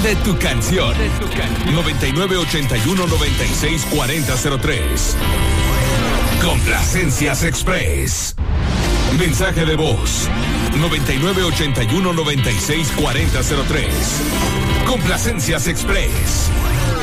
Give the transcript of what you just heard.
Pide tu canción. 9981-964003. Complacencias Express. Mensaje de voz. 9981-964003. Complacencias Express.